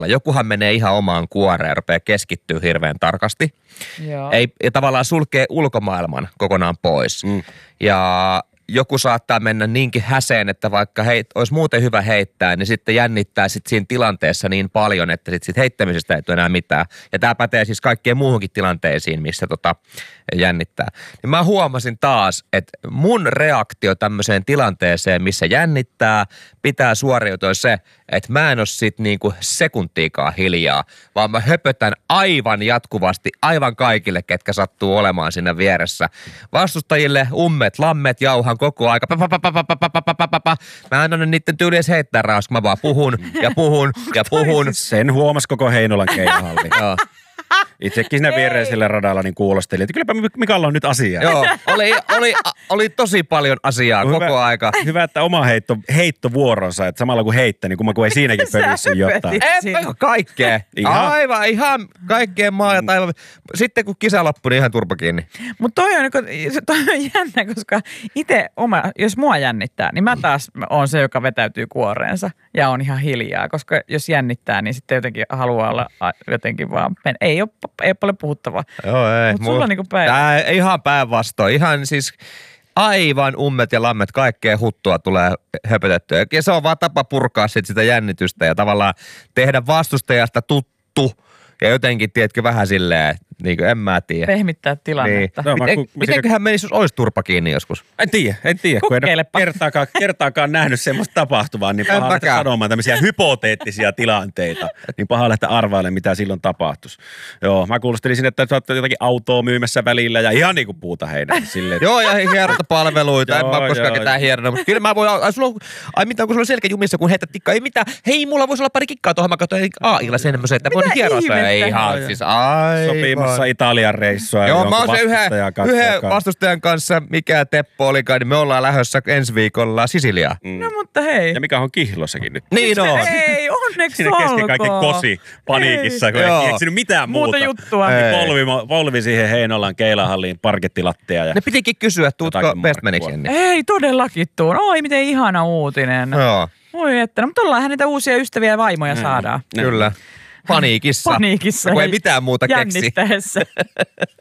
Jokuhan menee ihan omaan kuoreen ja rupeaa keskittyä hirveän tarkasti. Joo. Ei tavallaan sulkee ulkomaailman kokonaan pois. Ja joku saattaa mennä niinkin häseen, että vaikka olisi muuten hyvä heittää, niin sitten jännittää sit siinä tilanteessa niin paljon, että sit heittämisestä ei tule enää mitään. Ja tämä pätee siis kaikkien muuhunkin tilanteisiin, missä jännittää. Niin mä huomasin taas, että mun reaktio tämmöiseen tilanteeseen, missä jännittää, pitää suoriutua se, että mä en ole sit niinku sekuntiikaan hiljaa, vaan mä höpötän aivan jatkuvasti, aivan kaikille, ketkä sattuu olemaan siinä vieressä. Vastustajille ummet, lammet, jauhan koko aika. Mä en anna niiden tyyliin heittää raas, mä vaan puhun ja puhun ja puhun. Sen huomasi koko Heinolan keihähalli. Joo. Itsekin siinä viereisellä radalla niin kuulostelin, että kylläpä Mikalla on nyt asiaa. Joo, oli tosi paljon asiaa koko aika. Hyvä, että oma heittovuoronsa, että samalla kun heittää, niin kun ei siinäkin pölissä jotain. Kaikkea. Ihan kaikkea maa ja taivaan. Sitten kun kisa loppui, niin ihan turpa kiinni. Mutta toi on jännä, koska itse jos mua jännittää, niin mä taas on se, joka vetäytyy kuoreensa ja on ihan hiljaa. Koska jos jännittää, niin sitten jotenkin haluaa olla jotenkin vaan, ei ole paljon puhuttavaa. Joo, ei. Mutta sulla niinku Tää ihan päinvastoin. Ihan siis aivan ummet ja lammet, kaikkea huttua tulee höpötettyä. Ja se on vaan tapa purkaa sitä jännitystä ja tavallaan tehdä vastustajasta tuttu. Ja jotenkin, tiedätkö, vähän silleen, niin kuin en mä tiedä. Pehmittää tilannetta. Niin. Mitenköhän menisi, jos olisi turpa kiinni joskus? En tiedä, kun en ole kertaakaan nähnyt semmoista tapahtuvaa, niin paha lähteä sanomaan tämmöisiä hypoteettisia tilanteita. Niin paha lähteä arvailemaan, mitä silloin tapahtuisi. Joo, mä kuulostelisin, että sä oot jotakin autoa myymässä välillä ja ihan niin kuin puuta heidän. Joo, ja hierontapalveluita, en mä ole koskaan ketään hieronnut. Mutta kyllä mä voin, mitään, kun sulla on selkä jumissa, kun heität tikkaa, ei mitään. Hei, mulla voisi olla pari kikkaa tuohon, mä katsoin A-illa semmoisen, että voin hieroa. Ihan siis sopimassa Italian reissua. Joo, mä oon se yhden vastustajan kanssa, mikä Teppo olikaan, niin me ollaan lähdössä ensi viikolla Sisiliaan. No mutta hei. Ja mikä on Kihlossakin nyt. Niin on. Ei, onneksi siinä kesken kaikki kosi paniikissa, kun ei keksinyt mitään muuta. Juttua. Polvi siihen Heinolan keilahalliin parkettilattia. Ja ne pitikin kysyä, että tuutko bestmaniksi. Ei, todellakin tuun. Oi, miten ihana uutinen. Joo. Oi että, no, mutta ollaan niitä uusia ystäviä ja vaimoja saadaan. Kyllä. Paniikissa. Kun ei mitään muuta keksi. Jännittäessä.